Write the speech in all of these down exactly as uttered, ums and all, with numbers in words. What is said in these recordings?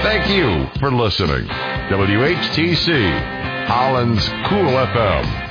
Thank you for listening. W H T C, Holland's Cool F M.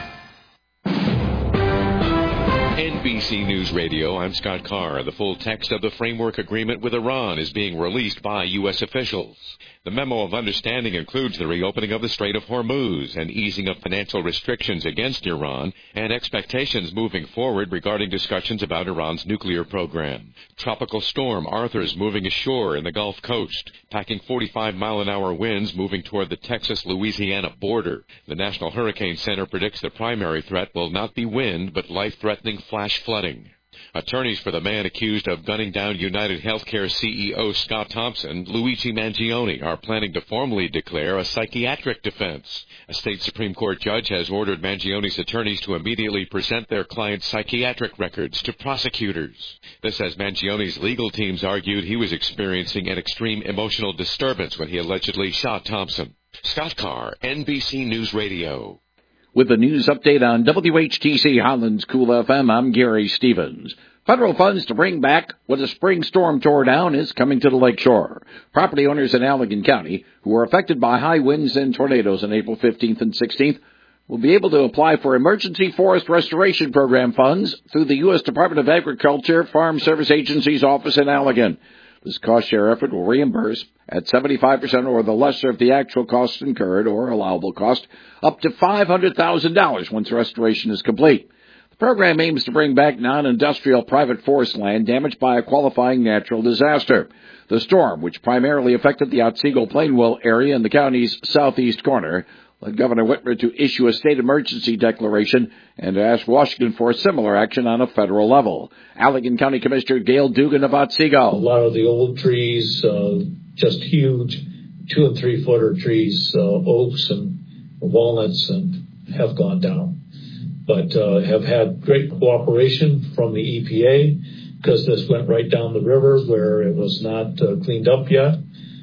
N B C News Radio, I'm Scott Carr. The full text of the framework agreement with Iran is being released by U S officials. The memo of understanding includes the reopening of the Strait of Hormuz and easing of financial restrictions against Iran and expectations moving forward regarding discussions about Iran's nuclear program. Tropical storm Arthur is moving ashore in the Gulf Coast, packing forty-five mile an hour winds moving toward the Texas-Louisiana border. The National Hurricane Center predicts the primary threat will not be wind, but life-threatening flash flooding. Attorneys for the man accused of gunning down United Healthcare C E O Scott Thompson, Luigi Mangione, are planning to formally declare a psychiatric defense. A state Supreme Court judge has ordered Mangione's attorneys to immediately present their client's psychiatric records to prosecutors. This as Mangione's legal teams argued he was experiencing an extreme emotional disturbance when he allegedly shot Thompson. Scott Carr, N B C News Radio. With the news update on W H T C Holland's Cool F M, I'm Gary Stevens. Federal funds to bring back what a spring storm tore down is coming to the lakeshore. Property owners in Allegan County who were affected by high winds and tornadoes on April fifteenth and sixteenth will be able to apply for Emergency Forest Restoration Program funds through the U S Department of Agriculture Farm Service Agency's office in Allegan. This cost-share effort will reimburse at seventy-five percent or the lesser of the actual costs incurred or allowable cost, up to five hundred thousand dollars once restoration is complete. The program aims to bring back non-industrial private forest land damaged by a qualifying natural disaster. The storm, which primarily affected the Otsego-Plainwell area in the county's southeast corner, led Governor Whitmer to issue a state emergency declaration and to ask Washington for similar action on a federal level. Allegan County Commissioner Gail Dugan of Otsego. A lot of the old trees, uh, just huge two and three footer trees, uh, oaks and walnuts, and have gone down. But uh, have had great cooperation from the E P A because this went right down the river where it was not uh, cleaned up yet.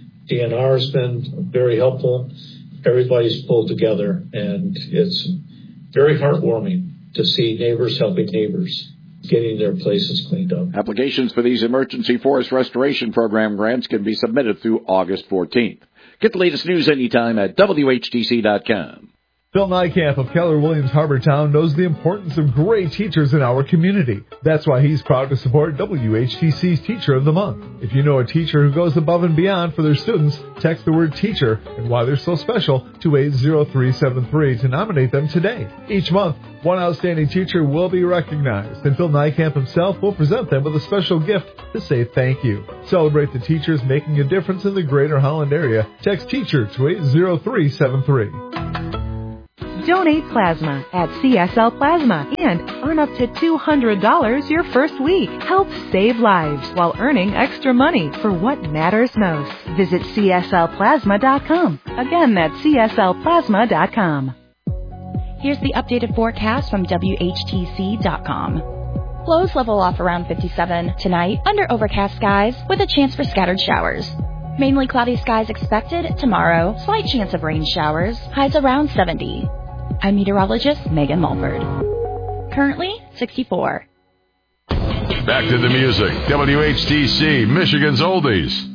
D N R has been very helpful. Everybody's pulled together, and it's very heartwarming to see neighbors helping neighbors, getting their places cleaned up. Applications for these Emergency Forest Restoration Program grants can be submitted through August fourteenth. Get the latest news anytime at W H T C dot com. Phil Nykamp of Keller Williams Harbortown knows the importance of great teachers in our community. That's why he's proud to support W H T C's Teacher of the Month. If you know a teacher who goes above and beyond for their students, text the word teacher and why they're so special to eight zero three seven three to nominate them today. Each month, one outstanding teacher will be recognized, and Phil Nykamp himself will present them with a special gift to say thank you. Celebrate the teachers making a difference in the greater Holland area. Text teacher to eight zero three seven three. Donate plasma at C S L Plasma and earn up to two hundred dollars your first week. Help save lives while earning extra money for what matters most. Visit C S L plasma dot com. Again, that's C S L plasma dot com. Here's the updated forecast from W H T C dot com. Lows level off around fifty-seven. Tonight, under overcast skies with a chance for scattered showers. Mainly cloudy skies expected. Tomorrow, slight chance of rain showers. Highs around seventy. I'm meteorologist Megan Mulford. Currently, sixty-four. Back to the music. W H T C, Michigan's Oldies.